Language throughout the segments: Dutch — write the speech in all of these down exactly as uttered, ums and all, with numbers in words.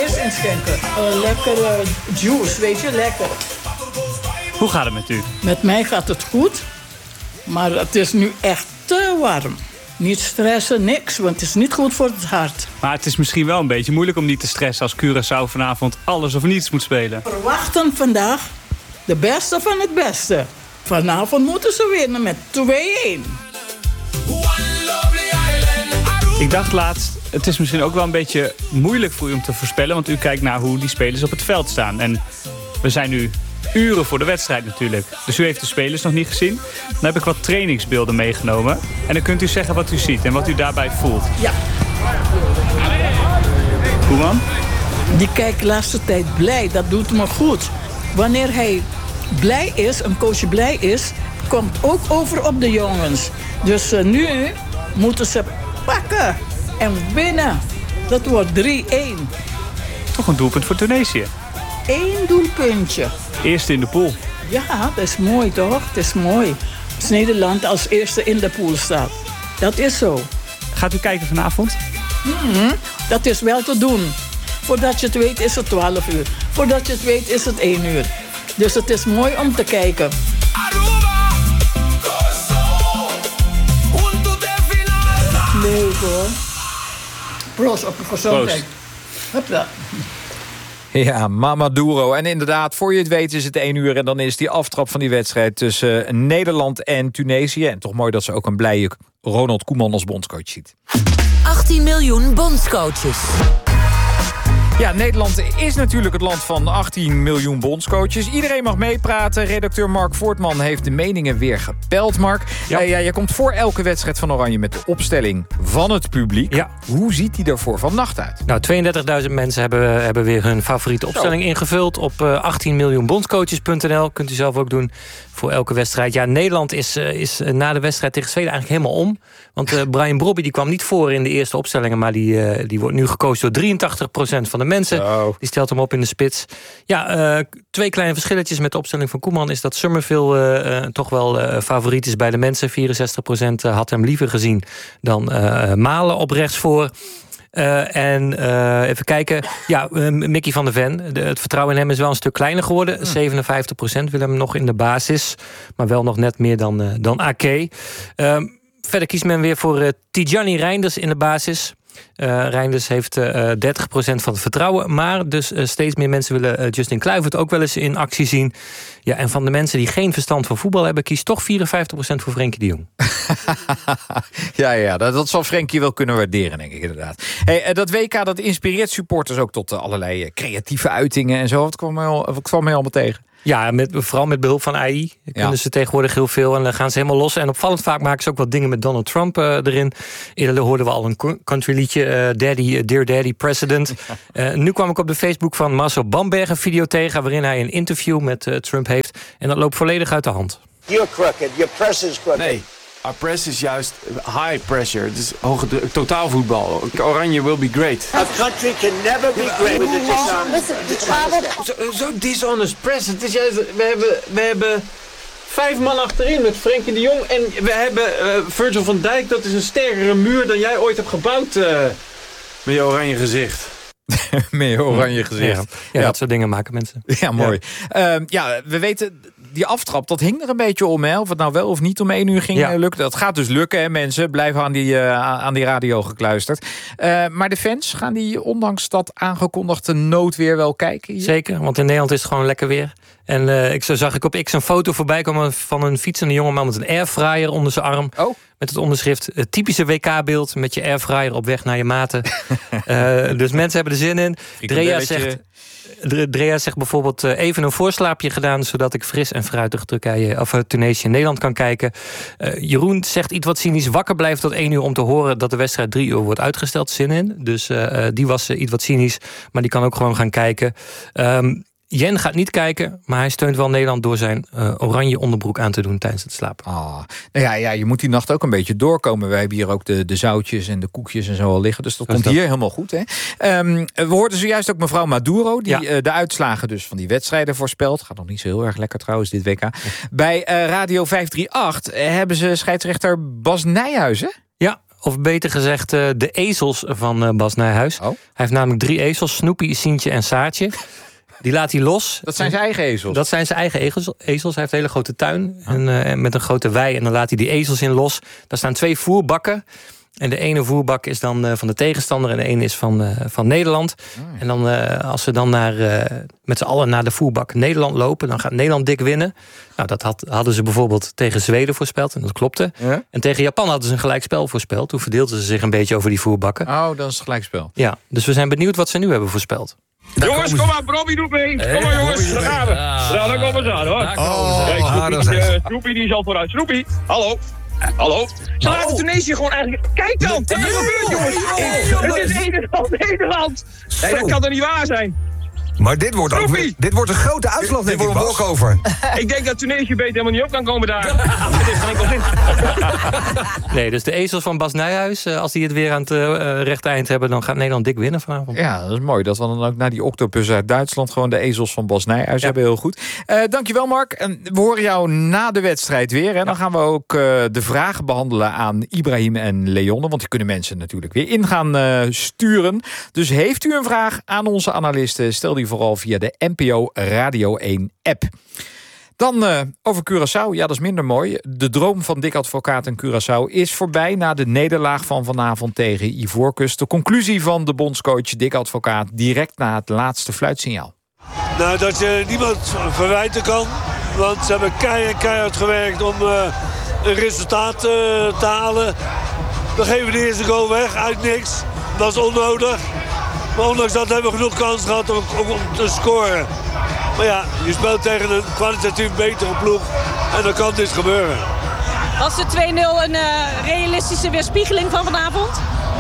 ijs inschenken. Uh, lekkere juice, weet je, lekker. Hoe gaat het met u? Met mij gaat het goed. Maar het is nu echt te warm. Niet stressen, niks, want het is niet goed voor het hart. Maar het is misschien wel een beetje moeilijk om niet te stressen als Curaçao vanavond alles of niets moet spelen. We verwachten vandaag de beste van het beste. Vanavond moeten ze winnen met twee-een. Ik dacht laatst, het is misschien ook wel een beetje moeilijk voor u om te voorspellen, want u kijkt naar hoe die spelers op het veld staan. En we zijn nu uren voor de wedstrijd natuurlijk. Dus u heeft de spelers nog niet gezien. Dan heb ik wat trainingsbeelden meegenomen. En dan kunt u zeggen wat u ziet en wat u daarbij voelt. Ja. Koeman? Die kijkt de laatste tijd blij, dat doet me goed. Wanneer hij blij is, een coach blij is, komt ook over op de jongens. Dus uh, nu moeten ze pakken en winnen. Dat wordt drie-een. Toch een doelpunt voor Tunesië. Eén doelpuntje. Eerste in de pool. Ja, dat is mooi toch? Het is mooi. Als Nederland als eerste in de pool staat. Dat is zo. Gaat u kijken vanavond? Mm-hmm. Dat is wel te doen. Voordat je het weet is het twaalf uur. Voordat je het weet is het één uur. Dus het is mooi om te kijken. Leuk hoor. Proost op de gezondheid. Hopla. Ja, Mamadou. En inderdaad, voor je het weet is het één uur... en dan is die aftrap van die wedstrijd tussen Nederland en Tunesië. En toch mooi dat ze ook een blije Ronald Koeman als bondscoach ziet. achttien miljoen bondscoaches. Ja, Nederland is natuurlijk het land van achttien miljoen bondscoaches. Iedereen mag meepraten. Redacteur Mark Voortman heeft de meningen weer gepeld, Mark. Ja. Uh, ja, je komt voor elke wedstrijd van Oranje met de opstelling van het publiek. Ja. Hoe ziet die er voor vannacht uit? Nou, tweeëndertigduizend mensen hebben, hebben weer hun favoriete opstelling Zo. ingevuld. Op uh, achttien miljoen bondscoaches punt n l kunt u zelf ook doen voor elke wedstrijd. Ja, Nederland is, uh, is uh, na de wedstrijd tegen Zweden eigenlijk helemaal om. Want uh, Brian Brobby die kwam niet voor in de eerste opstellingen, maar die, uh, die wordt nu gekozen door drieëntachtig procent van de mensen. Oh. Die stelt hem op in de spits. Ja, uh, twee kleine verschilletjes met de opstelling van Koeman is dat Summerville uh, uh, toch wel uh, favoriet is bij de mensen. vierenzestig procent had hem liever gezien dan uh, Malen op rechts voor. Uh, en uh, even kijken. Ja, uh, Mickey van der Ven. De, het vertrouwen in hem is wel een stuk kleiner geworden. Hmm. zevenenvijftig procent wil hem nog in de basis. Maar wel nog net meer dan, uh, dan A K. Uh, verder kiest men weer voor uh, Tidjani Reinders in de basis. Uh, Reinders heeft uh, dertig procent van het vertrouwen. Maar dus uh, steeds meer mensen willen uh, Justin Kluivert ook wel eens in actie zien. Ja, en van de mensen die geen verstand van voetbal hebben, kiest toch vierenvijftig procent voor Frenkie de Jong. ja, ja dat, dat zal Frenkie wel kunnen waarderen, denk ik inderdaad. Hey, dat W K dat inspireert supporters ook tot uh, allerlei creatieve uitingen en zo. Wat kwam mij al, wat kwam mij allemaal tegen? Ja, met, vooral met behulp van A I kunnen ja. ze tegenwoordig heel veel. En dan gaan ze helemaal los. En opvallend vaak maken ze ook wat dingen met Donald Trump uh, erin. Eerder hoorden we al een country liedje. Uh, Daddy, uh, Dear Daddy, President. Uh, nu kwam ik op de Facebook van Marcel Bamberg een video tegen, waarin hij een interview met uh, Trump heeft. En dat loopt volledig uit de hand. You're crooked. Your press is crooked. Nee. Our press is juist high pressure. Het is hoge druk, totaalvoetbal. Oranje will be great. A country can never be great with a dishonest. Zo, zo dishonest press. Het is juist, we, hebben, we hebben vijf man achterin met Frenkie de Jong. En we hebben uh, Virgil van Dijk. Dat is een sterkere muur dan jij ooit hebt gebouwd. Uh, met je oranje gezicht. met je oranje gezicht. Ja, ja, ja, dat soort dingen maken mensen. Ja, mooi. Ja, uh, ja we weten, die aftrap, dat hing er een beetje om. Hè? Of het nou wel of niet om één uur ging ja. lukken. Dat gaat dus lukken, hè, mensen. Blijven aan die, uh, aan die radio gekluisterd. Uh, maar de fans, gaan die ondanks dat aangekondigde noodweer wel kijken? Hier? Zeker, want in Nederland is het gewoon lekker weer. En uh, ik, zo zag ik op X een foto voorbij komen van een fietsende jongeman met een airfryer onder zijn arm. Oh. Met het onderschrift, het typische W K-beeld met je airfryer op weg naar je maten. uh, dus mensen hebben er zin in. Drea zegt, Drea zegt bijvoorbeeld uh, even een voorslaapje gedaan, zodat ik fris en fruitig Turkije of uh, Tunesië en Nederland kan kijken. Uh, Jeroen zegt iets wat cynisch, wakker blijft tot één uur om te horen dat de wedstrijd drie uur wordt uitgesteld. Zin in. Dus uh, die was uh, iets wat cynisch, maar die kan ook gewoon gaan kijken. Um, Jen gaat niet kijken, maar hij steunt wel Nederland door zijn uh, oranje onderbroek aan te doen tijdens het slapen. Ah, nou ja, ja, je moet die nacht ook een beetje doorkomen. Wij hebben hier ook de, de zoutjes en de koekjes en zo al liggen. Dus dat komt dat? hier helemaal goed. Hè? Um, we hoorden zojuist ook mevrouw Maduro, die ja. uh, de uitslagen dus van die wedstrijden voorspelt. Gaat nog niet zo heel erg lekker trouwens, dit W K. Ja. Bij uh, Radio vijf drie acht hebben ze scheidsrechter Bas Nijhuizen. Ja. Of beter gezegd, uh, de ezels van uh, Bas Nijhuis. Oh. Hij heeft namelijk drie ezels, Snoepie, Sientje en Saartje. Die laat hij los. Dat zijn zijn eigen ezels? Dat zijn zijn eigen ezels. ezels. Hij heeft een hele grote tuin en, uh, met een grote wei. En dan laat hij die ezels in los. Daar staan twee voerbakken. En de ene voerbak is dan uh, van de tegenstander en de ene is van, uh, van Nederland. Oh. En dan, uh, als ze dan naar, uh, met z'n allen naar de voerbak Nederland lopen, dan gaat Nederland dik winnen. Nou, dat had, hadden ze bijvoorbeeld tegen Zweden voorspeld en dat klopte. Ja? En tegen Japan hadden ze een gelijkspel voorspeld. Toen verdeelden ze zich een beetje over die voerbakken. Oh, dat is een gelijkspel. Ja, dus we zijn benieuwd wat ze nu hebben voorspeld. Daar jongens, kom maar, Robbie doet mee. Hey, kom maar jongens, daar gaan we. Ja, daar komen ze aan hoor. Oh, Kijk, Snoepie, uh, Snoepie die is al vooruit. Snoepie, hallo. Hallo? Ze laten Tunesië gewoon eigenlijk... Kijk dan! Wat er gebeurt, jongens! Het is een en al Nederland! Nee, dat kan toch niet waar zijn? Maar dit wordt ook weer, dit wordt een grote uitslag, denk ik, Bas. Dit wordt een walkover. Ik denk dat Tunesië beter helemaal niet op kan komen daar. Het is geen enkel zin. Nee, dus de ezels van Bas Nijhuis, als die het weer aan het uh, rechte eind hebben, dan gaat Nederland dik winnen vanavond. Ja, dat is mooi. Dat we dan ook naar die octopus uit Duitsland gewoon de ezels van Bas Nijhuis ja. hebben. Heel goed. Uh, dankjewel, Mark. En we horen jou na de wedstrijd weer. En dan gaan we ook uh, de vragen behandelen aan Ibrahim en Leonne. Want die kunnen mensen natuurlijk weer in gaan uh, sturen. Dus heeft u een vraag aan onze analisten, stel die vooral via de N P O Radio één app. Dan uh, over Curaçao. Ja, dat is minder mooi. De droom van Dick Advocaat en Curaçao is voorbij na de nederlaag van vanavond tegen Ivoorkust. De conclusie van de bondscoach Dick Advocaat direct na het laatste fluitsignaal. Nou, dat je niemand verwijten kan. Want ze hebben keihard, keihard gewerkt om uh, een resultaat uh, te halen. We geven de eerste goal weg, uit niks. Dat is onnodig. Maar ondanks dat hebben we genoeg kans gehad om, om, om te scoren. Maar ja, je speelt tegen een kwalitatief betere ploeg. En dan kan dit gebeuren. Was de twee nul een uh, realistische weerspiegeling van vanavond?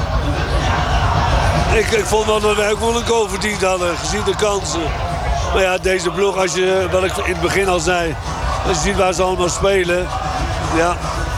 Ik, ik vond wel dat wij ook wel een goal verdiend hadden, gezien de kansen. Maar ja, deze ploeg, als je, wat ik in het begin al zei, als je ziet waar ze allemaal spelen, ja,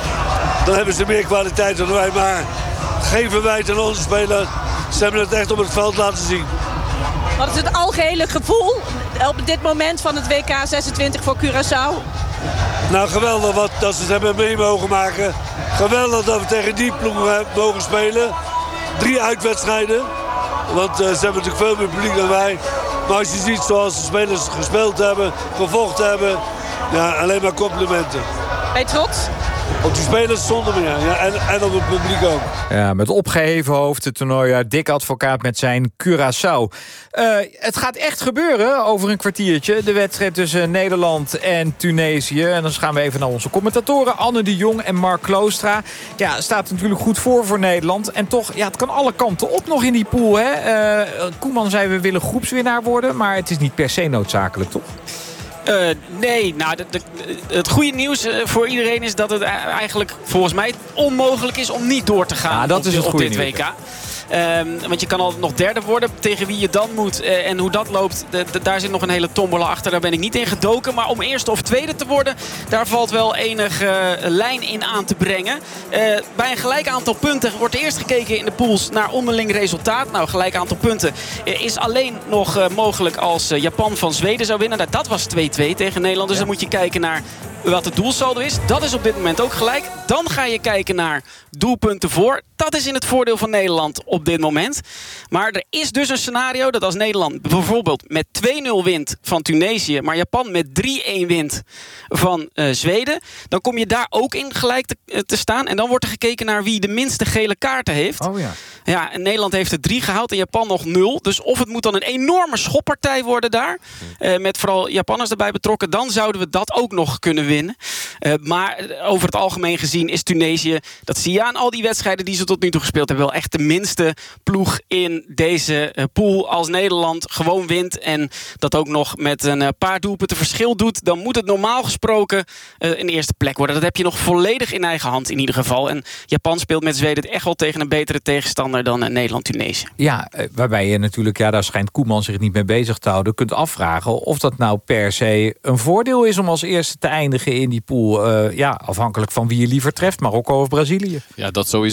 dan hebben ze meer kwaliteit dan wij. Maar geen verwijt aan onze spelers. Ze hebben het echt op het veld laten zien. Wat is het algehele gevoel op dit moment van het W K zesentwintig voor Curaçao? Nou, geweldig wat, dat ze het hebben mee mogen maken. Geweldig dat we tegen die ploeg mogen spelen. Drie uitwedstrijden. Want uh, ze hebben natuurlijk veel meer publiek dan wij. Maar als je ziet zoals de spelers gespeeld hebben, gevochten hebben, ja, alleen maar complimenten. Ben je trots? Op die spelers zonder meer. Ja, en, en op het publiek ook. Ja, met opgeheven hoofd het toernooi uit. Dick Advocaat met zijn Curaçao. Uh, het gaat echt gebeuren over een kwartiertje. De wedstrijd tussen Nederland en Tunesië. En dan gaan we even naar onze commentatoren. Anne de Jong en Mark Kloostra. Ja, staat natuurlijk goed voor voor Nederland. En toch, ja, het kan alle kanten op nog in die pool. Hè? Uh, Koeman zei we willen groepswinnaar worden. Maar het is niet per se noodzakelijk, toch? Uh, nee, nou, de, de, het goede nieuws uh, voor iedereen is dat het eigenlijk volgens mij onmogelijk is om niet door te gaan ja, dat op, is het op goede dit nieuws. W K. Um, want je kan altijd nog derde worden. Tegen wie je dan moet uh, en hoe dat loopt, de, de, daar zit nog een hele tombola achter. Daar ben ik niet in gedoken. Maar om eerste of tweede te worden, daar valt wel enige uh, lijn in aan te brengen. Uh, bij een gelijk aantal punten wordt eerst gekeken in de pools naar onderling resultaat. Nou, gelijk aantal punten uh, is alleen nog uh, mogelijk als uh, Japan van Zweden zou winnen. Nou, dat was twee-twee tegen Nederland. Dus ja. Dan moet je kijken naar wat het doelsaldo is. Dat is op dit moment ook gelijk. Dan ga je kijken naar doelpunten voor. Dat is in het voordeel van Nederland op dit moment. Maar er is dus een scenario dat als Nederland bijvoorbeeld met twee nul wint van Tunesië, maar Japan met drie-een wint van uh, Zweden, dan kom je daar ook in gelijk te, uh, te staan. En dan wordt er gekeken naar wie de minste gele kaarten heeft. Oh ja. Ja, en Nederland heeft er drie gehaald en Japan nog nul. Dus of het moet dan een enorme schoppartij worden daar, uh, met vooral Japanners erbij betrokken, dan zouden we dat ook nog kunnen winnen. Uh, maar over het algemeen gezien is Tunesië, dat zie je aan al die wedstrijden die ze tot nu toe gespeeld hebben, wel echt de minste ploeg in deze uh, pool. Als Nederland gewoon wint en dat ook nog met een uh, paar doelpunten verschil doet, dan moet het normaal gesproken uh, een eerste plek worden. Dat heb je nog volledig in eigen hand in ieder geval. En Japan speelt met Zweden echt wel tegen een betere tegenstander dan uh, Nederland-Tunesië. Ja, uh, waarbij je natuurlijk, ja, daar schijnt Koeman zich niet mee bezig te houden, kunt afvragen of dat nou per se een voordeel is om als eerste te eindigen in die pool. Uh, ja, afhankelijk van wie je liever treft, Marokko of Brazilië. Ja, dat sowieso. Maar dat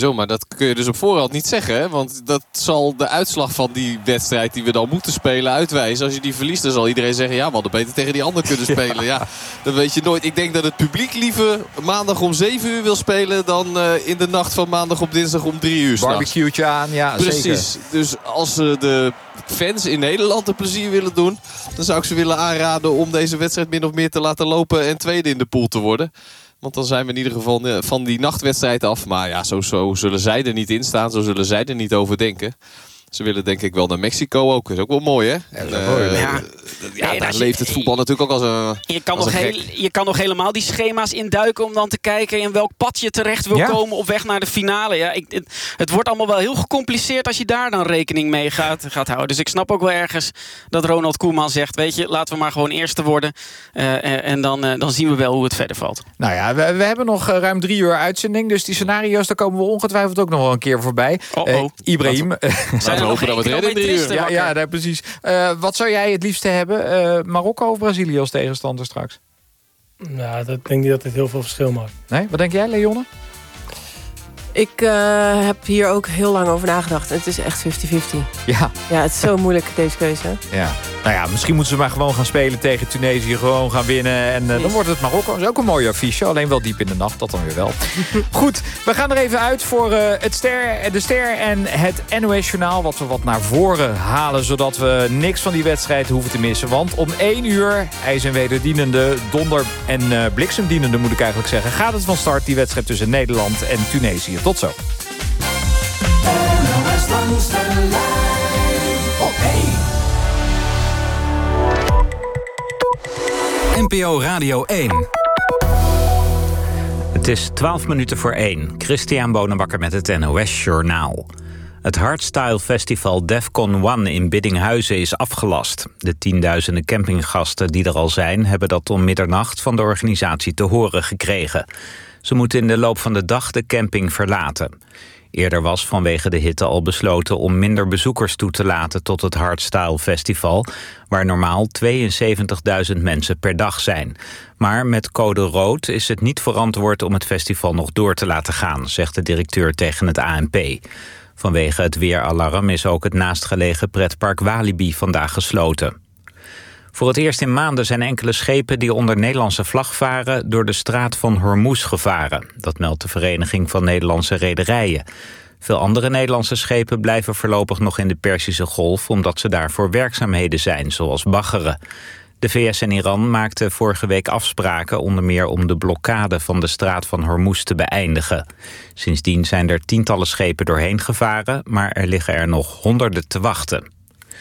kun je dus op voorhand niet zeggen. Hè? Want dat zal de uitslag van die wedstrijd die we dan moeten spelen uitwijzen. Als je die verliest, dan zal iedereen zeggen... ja, we hadden beter tegen die ander kunnen spelen. Ja, dat weet je nooit. Ik denk dat het publiek liever maandag om zeven uur wil spelen... dan uh, in de nacht van maandag op dinsdag om drie uur 's nachts. Barbecue'tje aan, ja, precies. Zeker. Dus als ze uh, de fans in Nederland een plezier willen doen... dan zou ik ze willen aanraden om deze wedstrijd min of meer te laten lopen... en tweede in de pool te worden. Want dan zijn we in ieder geval van die nachtwedstrijd af. Maar ja, zo, zo zullen zij er niet in staan. Zo zullen zij er niet over denken. Ze willen denk ik wel naar Mexico ook. Dat is ook wel mooi, hè? En, uh, ja, ja nee, daar je, leeft het voetbal natuurlijk ook als een Je kan, als nog, een heel, je kan nog helemaal die schema's induiken... om dan te kijken in welk pad je terecht wil ja? komen... op weg naar de finale. Ja, ik, het, het wordt allemaal wel heel gecompliceerd... als je daar dan rekening mee gaat, gaat houden. Dus ik snap ook wel ergens dat Ronald Koeman zegt... weet je, laten we maar gewoon eerste worden. Uh, en dan, uh, dan zien we wel hoe het verder valt. Nou ja, we, we hebben nog ruim drie uur uitzending... dus die scenario's, daar komen we ongetwijfeld ook nog wel een keer voorbij. Oh, oh. Uh, Ibrahim... We hopen dat we het redden in drie uur. Ja, ja, nee, precies. Uh, wat zou jij het liefste hebben? Uh, Marokko of Brazilië als tegenstander straks? Nou, dat denk niet dat het heel veel verschil maakt. Nee? Wat denk jij, Leonne? Ik uh, heb hier ook heel lang over nagedacht. Het is echt vijftig vijftig. Ja. Ja, het is zo moeilijk, deze keuze. Ja. Nou ja, misschien moeten ze maar gewoon gaan spelen tegen Tunesië. Gewoon gaan winnen. En uh, dan wordt het Marokko. Dat is ook een mooi affiche. Alleen wel diep in de nacht. Dat dan weer wel. Goed, we gaan er even uit voor uh, het ster, de ster en het N O S-journaal. Wat we wat naar voren halen. Zodat we niks van die wedstrijd hoeven te missen. Want om één uur, ijs- en wederdienende, donder- en uh, bliksemdienende moet ik eigenlijk zeggen, gaat het van start, die wedstrijd tussen Nederland en Tunesië. Tot zo. N P O Radio één. Het is twaalf minuten voor één. Christian Bonenbakker met het N O S Journaal. Het Hardstyle Festival Defcon One in Biddinghuizen is afgelast. De tienduizenden campinggasten die er al zijn, hebben dat om middernacht van de organisatie te horen gekregen. Ze moeten in de loop van de dag de camping verlaten. Eerder was vanwege de hitte al besloten om minder bezoekers toe te laten tot het Hardstyle Festival, waar normaal tweeënzeventigduizend mensen per dag zijn. Maar met code rood is het niet verantwoord om het festival nog door te laten gaan, zegt de directeur tegen het A N P. Vanwege het weeralarm is ook het naastgelegen pretpark Walibi vandaag gesloten. Voor het eerst in maanden zijn enkele schepen die onder Nederlandse vlag varen door de straat van Hormuz gevaren. Dat meldt de Vereniging van Nederlandse Rederijen. Veel andere Nederlandse schepen blijven voorlopig nog in de Perzische Golf, omdat ze daar voor werkzaamheden zijn, zoals baggeren. De V S en Iran maakten vorige week afspraken, onder meer om de blokkade van de straat van Hormuz te beëindigen. Sindsdien zijn er tientallen schepen doorheen gevaren, maar er liggen er nog honderden te wachten.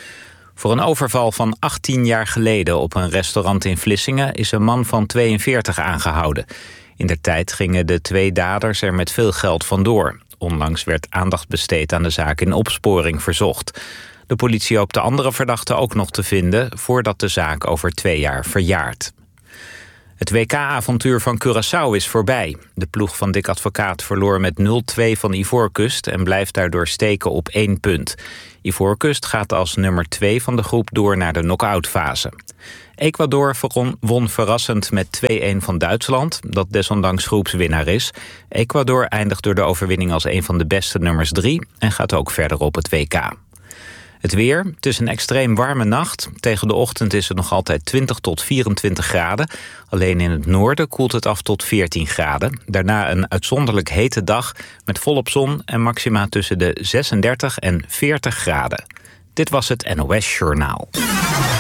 Voor een overval van achttien jaar geleden op een restaurant in Vlissingen is een man van tweeënveertig aangehouden. Indertijd gingen de twee daders er met veel geld vandoor. Onlangs werd aandacht besteed aan de zaak in opsporing verzocht. De politie hoopt de andere verdachten ook nog te vinden voordat de zaak over twee jaar verjaart. Het W K-avontuur van Curaçao is voorbij. De ploeg van Dick Advocaat verloor met nul twee van Ivoorkust en blijft daardoor steken op één punt. Ivoorkust gaat als nummer twee van de groep door naar de knock-outfase. Ecuador won verrassend met twee-een van Duitsland, dat desondanks groepswinnaar is. Ecuador eindigt door de overwinning als een van de beste nummers drie en gaat ook verder op het W K. Het weer, het is een extreem warme nacht. Tegen de ochtend is het nog altijd twintig tot vierentwintig graden. Alleen in het noorden koelt het af tot veertien graden. Daarna een uitzonderlijk hete dag met volop zon en maxima tussen de zesendertig en veertig graden. Dit was het N O S Journaal.